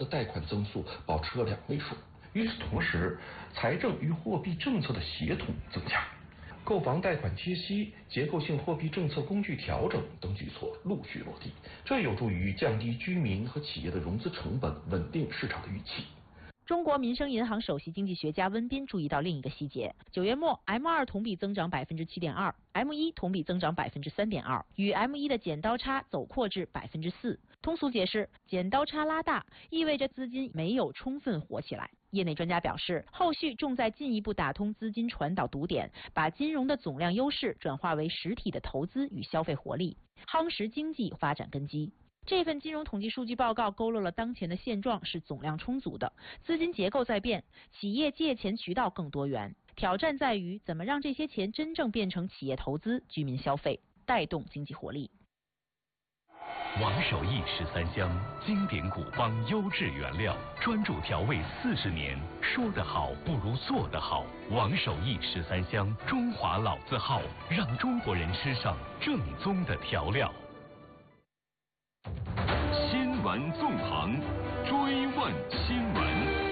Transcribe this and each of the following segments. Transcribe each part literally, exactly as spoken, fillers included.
贷款增速保持了两位数。与此同时，财政与货币政策的协同增强，购房贷款贴息、结构性货币政策工具调整等举措陆续落地，这有助于降低居民和企业的融资成本，稳定市场的预期。 中国民生银行首席经济学家温彬注意到另一个细节：九月末 M 二 同比增长百分之七点二 ，M 一 同比增长百分之三点二，与 M 一 的剪刀差走扩至百分之四。通俗解释，剪刀差拉大意味着资金没有充分活起来。业内专家表示，后续重在进一步打通资金传导堵点，把金融的总量优势转化为实体的投资与消费活力，夯实经济发展根基。这份金融统计数据报告勾勒了当前的现状是总量充足的，资金结构在变，企业借钱渠道更多元。挑战在于怎么让这些钱真正变成企业投资、居民消费，带动经济活力。 王守义十三香，经典古方，优质原料，专注调味四十年。说得好不如做得好。王守义十三香，中华老字号，让中国人吃上正宗的调料。 新闻纵横，追问新闻。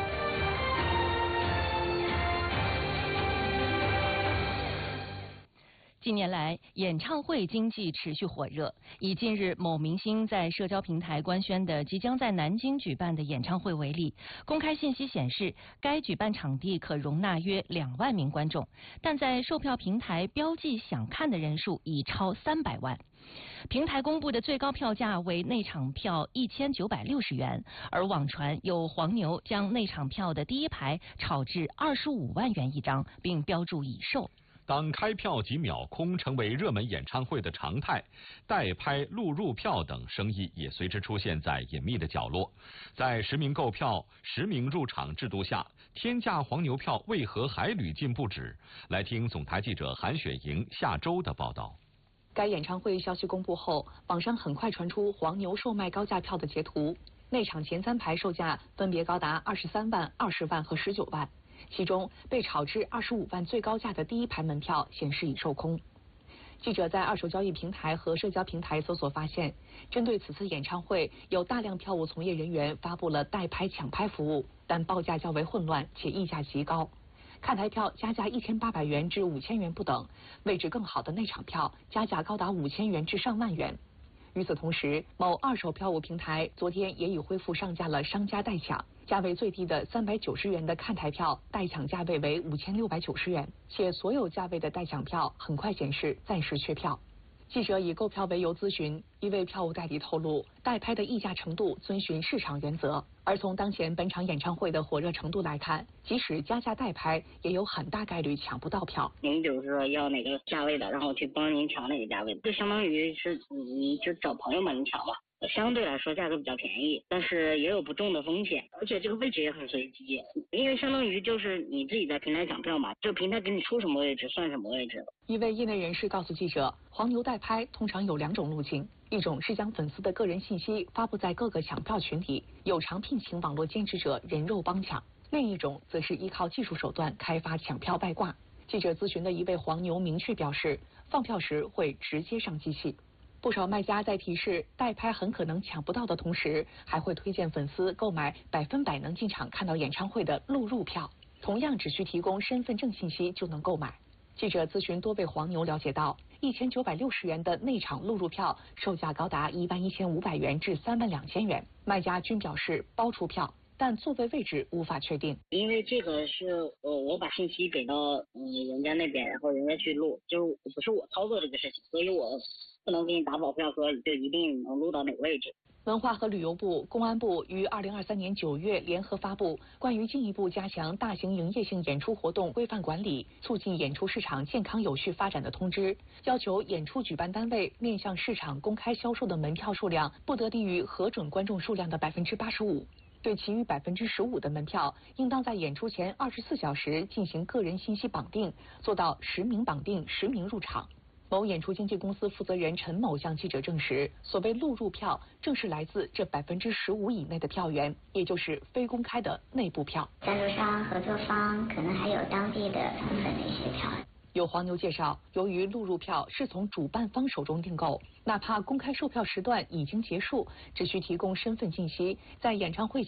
近年来，演唱会经济持续火热。以近日某明星在社交平台官宣的即将在南京举办的演唱会为例，公开信息显示，该举办场地可容纳约两万名观众，但在售票平台标记想看的人数已超三百万。平台公布的最高票价为内场票一千九百六十元，而网传有黄牛将内场票的第一排炒至二十五万元一张，并标注已售。 当开票即秒空成为热门演唱会的常态，代拍、录入票等生意也随之出现在隐秘的角落。在实名购票、实名入场制度下，天价黄牛票为何还屡禁不止？来听总台记者韩雪莹下周的报道。 该演唱会消息公布后，网上很快传出黄牛售卖高价票的截图，内场前三排售价分别高达二十三万、二十万和十九万。其中被炒至二十五万最高价的第一排门票显示已售空。记者在二手交易平台和社交平台搜索发现，针对此次演唱会，有大量票务从业人员发布了代拍抢拍服务，但报价较为混乱且溢价极高。看台票加价一千八百元至五千元不等，位置更好的内场票加价高达五千元至上万元。与此同时，某二手票务平台昨天也已恢复上架了商家代抢，价位最低的三百九十元的看台票代抢价位为五千六百九十元，且所有价位的代抢票很快显示暂时缺票。记者以购票为由咨询，一位票务代理透露，代拍的议价程度遵循市场原则，而从当前本场演唱会的火热程度来看，即使加价代拍，也有很大概率抢不到票。 您比如说要哪个价位的，然后去帮您抢哪个价位的，就相当于是你就找朋友帮你抢嘛。相对来说价格比较便宜，但是也有不中的风险，而且这个位置也很随机，因为相当于就是你自己在平台抢票嘛，这个平台给你出什么位置算什么位置。 一位业内人士告诉记者，黄牛代拍通常有两种路径，一种是将粉丝的个人信息发布在各个抢票群里，有偿聘请网络兼职者人肉帮抢；另一种则是依靠技术手段开发抢票外挂。记者咨询的一位黄牛明确表示，放票时会直接上机器。不少卖家在提示代拍很可能抢不到的同时，还会推荐粉丝购买百分百能进场看到演唱会的录入票，同样只需提供身份证信息就能购买。记者咨询多位黄牛了解到，一千九百六十元的内场录入票售价高达一万一千五百元至三万两千元，卖家均表示包出票，但座位位置无法确定。 因为这个是呃我把信息给到嗯人家那边，然后人家去录，就是不是我操作这个事情，所以我不能给你打保票说就一定能录到哪个位置。 文化和旅游部、公安部于二零二三年九月联合发布关于进一步加强大型营业性演出活动规范管理，促进演出市场健康有序发展的通知，要求演出举办单位面向市场公开销售的门票数量不得低于核准观众数量的百分之八十五。对其余百分之十五的门票，应当在演出前二十四小时进行个人信息绑定，做到实名绑定、实名入场。某演出经纪公司负责人陈某向记者证实，所谓录入票正是来自这百分之十五以内的票源，也就是非公开的内部票。 赞助商、合作方可能还有当地的部分的一些票。 有黄牛介绍，由于录入票是从主办方手中订购，哪怕公开售票时段已经结束，只需提供身份信息，在演唱会